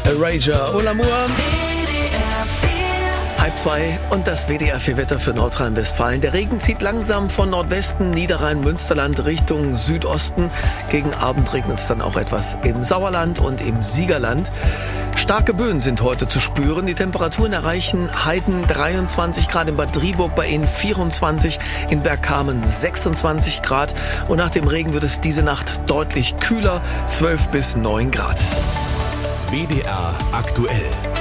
Erasure, Au l'amour. 1:30 und das WDR-4-Wetter für Nordrhein-Westfalen. Der Regen zieht langsam von Nordwesten, Niederrhein, Münsterland Richtung Südosten. Gegen Abend regnet es dann auch etwas im Sauerland und im Siegerland. Starke Böen sind heute zu spüren. Die Temperaturen erreichen Heiden 23 Grad, in Bad Driburg bei Ihnen 24, in Bergkamen 26 Grad. Und nach dem Regen wird es diese Nacht deutlich kühler, 12 bis 9 Grad. WDR aktuell.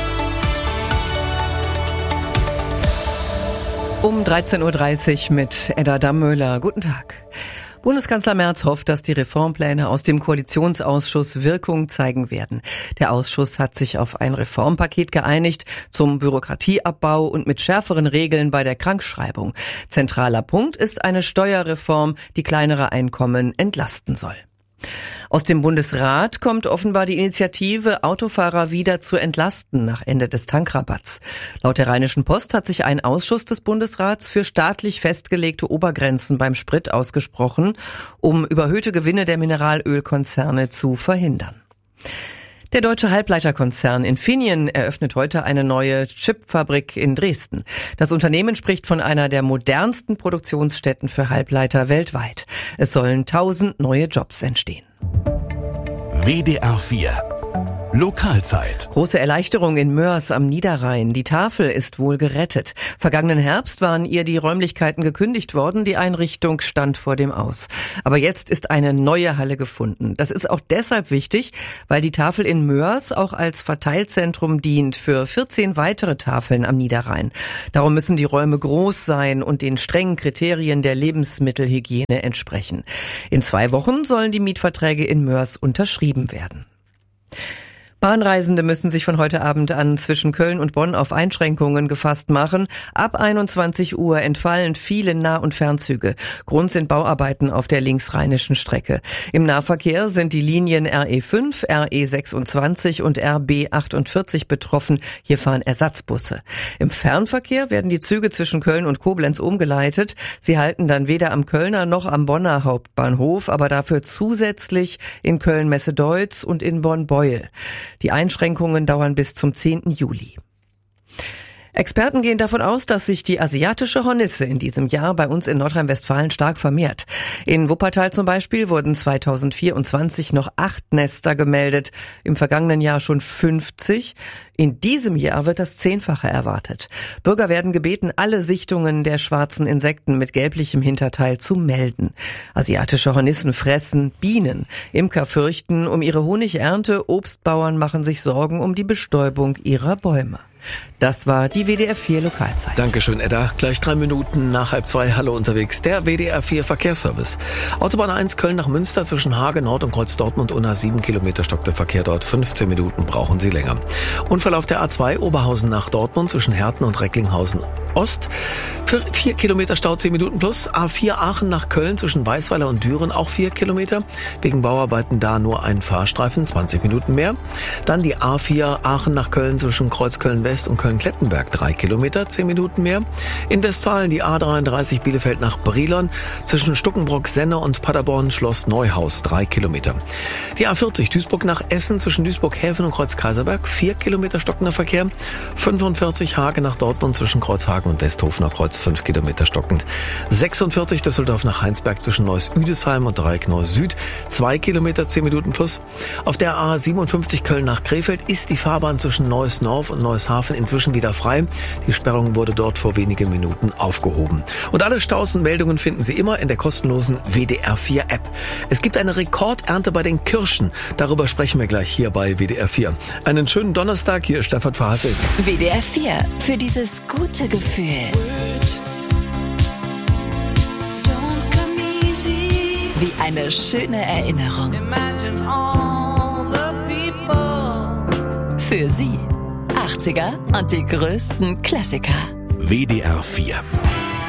Um 13.30 Uhr mit Edda Dammöhler. Guten Tag. Bundeskanzler Merz hofft, dass die Reformpläne aus dem Koalitionsausschuss Wirkung zeigen werden. Der Ausschuss hat sich auf ein Reformpaket geeinigt zum Bürokratieabbau und mit schärferen Regeln bei der Krankschreibung. Zentraler Punkt ist eine Steuerreform, die kleinere Einkommen entlasten soll. Aus dem Bundesrat kommt offenbar die Initiative, Autofahrer wieder zu entlasten nach Ende des Tankrabatts. Laut der Rheinischen Post hat sich ein Ausschuss des Bundesrats für staatlich festgelegte Obergrenzen beim Sprit ausgesprochen, um überhöhte Gewinne der Mineralölkonzerne zu verhindern. Der deutsche Halbleiterkonzern Infineon eröffnet heute eine neue Chipfabrik in Dresden. Das Unternehmen spricht von einer der modernsten Produktionsstätten für Halbleiter weltweit. Es sollen 1000 neue Jobs entstehen. WDR 4 Lokalzeit. Große Erleichterung in Moers am Niederrhein. Die Tafel ist wohl gerettet. Vergangenen Herbst waren ihr die Räumlichkeiten gekündigt worden. Die Einrichtung stand vor dem Aus. Aber jetzt ist eine neue Halle gefunden. Das ist auch deshalb wichtig, weil die Tafel in Moers auch als Verteilzentrum dient für 14 weitere Tafeln am Niederrhein. Darum müssen die Räume groß sein und den strengen Kriterien der Lebensmittelhygiene entsprechen. In 2 Wochen sollen die Mietverträge in Moers unterschrieben werden. Bahnreisende müssen sich von heute Abend an zwischen Köln und Bonn auf Einschränkungen gefasst machen. Ab 21 Uhr entfallen viele Nah- und Fernzüge. Grund sind Bauarbeiten auf der linksrheinischen Strecke. Im Nahverkehr sind die Linien RE5, RE26 und RB48 betroffen. Hier fahren Ersatzbusse. Im Fernverkehr werden die Züge zwischen Köln und Koblenz umgeleitet. Sie halten dann weder am Kölner noch am Bonner Hauptbahnhof, aber dafür zusätzlich in Köln-Messe-Deutz und in Bonn-Beuel. Die Einschränkungen dauern bis zum 10. Juli. Experten gehen davon aus, dass sich die asiatische Hornisse in diesem Jahr bei uns in Nordrhein-Westfalen stark vermehrt. In Wuppertal zum Beispiel wurden 2024 noch 8 Nester gemeldet, im vergangenen Jahr schon 50. In diesem Jahr wird das 10-fache erwartet. Bürger werden gebeten, alle Sichtungen der schwarzen Insekten mit gelblichem Hinterteil zu melden. Asiatische Hornissen fressen Bienen. Imker fürchten um ihre Honigernte, Obstbauern machen sich Sorgen um die Bestäubung ihrer Bäume. Das war die WDR 4 Lokalzeit. Dankeschön, Edda. Gleich 3 Minuten nach 1:30. Hallo unterwegs, der WDR 4 Verkehrsservice. Autobahn 1 Köln nach Münster zwischen Hage Nord und Kreuz Dortmund unter 7 Kilometer stockt der Verkehr dort. 15 Minuten brauchen Sie länger. Unfall auf der A2 Oberhausen nach Dortmund zwischen Herten und Recklinghausen Ost. 4 Kilometer Stau, 10 Minuten plus. A4 Aachen nach Köln zwischen Weißweiler und Düren auch 4 Kilometer. Wegen Bauarbeiten da nur ein Fahrstreifen, 20 Minuten mehr. Dann die A4 Aachen nach Köln zwischen Kreuzköln West und Köln-Klettenberg 3 Kilometer, 10 Minuten mehr. In Westfalen die A33 Bielefeld nach Brilon zwischen Stuckenbrock, Senne und Paderborn Schloss Neuhaus 3 Kilometer. Die A40 Duisburg nach Essen zwischen Duisburg-Häfen und Kreuz-Kaiserberg 4 Kilometer stockender Verkehr. 45 Hage nach Dortmund zwischen Kreuzhagen und Westhofener Kreuz 5 Kilometer stockend. 46 Düsseldorf nach Heinsberg zwischen Neuss-Üdesheim und Dreieck Neuss Süd 2 Kilometer, 10 Minuten plus. Auf der A57 Köln nach Krefeld ist die Fahrbahn zwischen Neuss-Norf und Neuss-Hafen inzwischen wieder frei. Die Sperrung wurde dort vor wenigen Minuten aufgehoben. Und alle Staus und Meldungen finden Sie immer in der kostenlosen WDR 4 App. Es gibt eine Rekordernte bei den Kirschen. Darüber sprechen wir gleich hier bei WDR 4. Einen schönen Donnerstag, hier ist Stefan Verhasselt. WDR 4 für dieses gute Gefühl. Wie eine schöne Erinnerung. Für Sie 80er und die größten Klassiker. WDR 4